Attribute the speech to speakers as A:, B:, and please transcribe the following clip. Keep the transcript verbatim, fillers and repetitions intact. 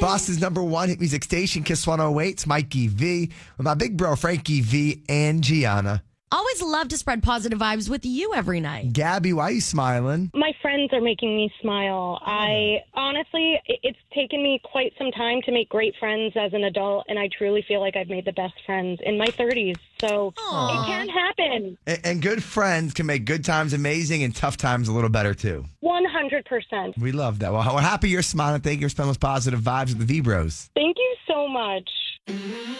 A: Boston's number one hit music station, Kiss one oh eight. It's Mikey V with my big bro, Frankie V and Gianna.
B: Always love to spread positive vibes with you every night.
A: Gabby, why are you smiling?
C: My friends are making me smile. I honestly, it- it's taken me quite some time to make great friends as an adult, and I truly feel like I've made the best friends in my thirties. So
B: Aw.
C: it can happen.
A: And, and good friends can make good times amazing and tough times a little better, too.
C: one hundred percent.
A: We love that. Well, we're happy you're smiling. Thank you for spending those positive vibes with the V-Bros.
C: Thank you so much.